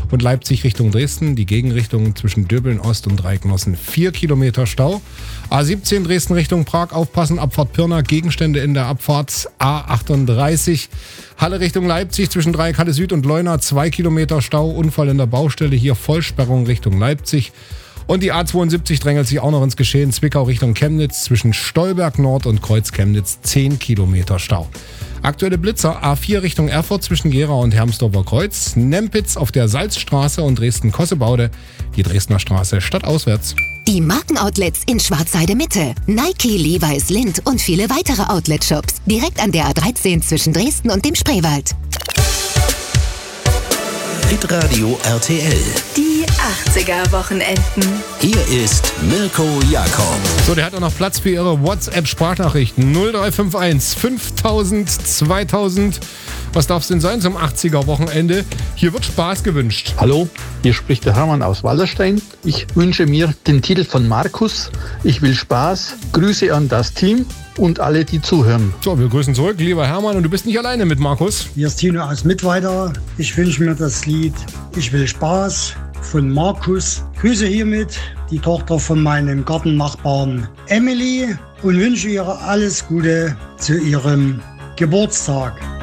Und Leipzig Richtung Dresden, die Gegenrichtung zwischen Döbeln Ost und Dreiecknossen 4 Kilometer Stau. A17 Dresden Richtung Prag, aufpassen, Abfahrt Pirna, Gegenstände in der Abfahrt. A38 Halle Richtung Leipzig zwischen Dreieck Halle Süd und Leuna 2 Kilometer Stau, Unfall in der Baustelle, hier Vollsperrung Richtung Leipzig. Und die A72 drängelt sich auch noch ins Geschehen, Zwickau Richtung Chemnitz zwischen Stolberg Nord und Kreuz Chemnitz 10 Kilometer Stau. Aktuelle Blitzer A4 Richtung Erfurt zwischen Gera und Hermsdorfer Kreuz, Nempitz auf der Salzstraße und Dresden-Kossebaude, die Dresdner Straße stadtauswärts. Die Markenoutlets in Schwarzheide Mitte, Nike, Levi's, Lindt und viele weitere Outlet-Shops. Direkt an der A13 zwischen Dresden und dem Spreewald. Hitradio RTL. Die 80er-Wochenenden. Hier ist Mirko Jakob. So, der hat auch noch Platz für Ihre WhatsApp-Sprachnachrichten. 0351 5000 2000. Was darf es denn sein zum 80er-Wochenende? Hier wird Spaß gewünscht. Hallo, hier spricht der Hermann aus Wallerstein. Ich wünsche mir den Titel von Markus. Ich will Spaß. Grüße an das Team und alle, die zuhören. So, wir grüßen zurück, lieber Hermann. Und du bist nicht alleine mit Markus. Hier ist Tino aus Mittweida. Ich wünsche mir das Lied Ich will Spaß von Markus. Grüße hiermit die Tochter von meinem Gartennachbarn Emily und wünsche ihr alles Gute zu ihrem Geburtstag.